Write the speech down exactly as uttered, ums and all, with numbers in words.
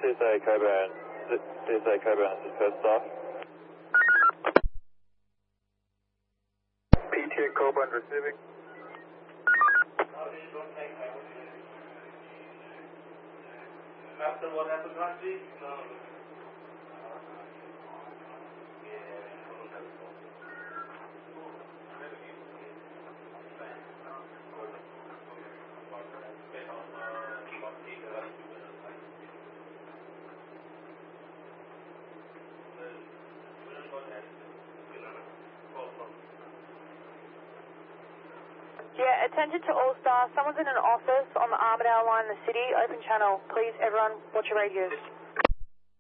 C S A Coburn, C S A Coburn, this is first staff. P T A Coburn receiving. After what happened last week? No. Yeah, attention to all staff. Someone's in an office on the Armidale line in the city. Open channel. Please, everyone, watch your radios.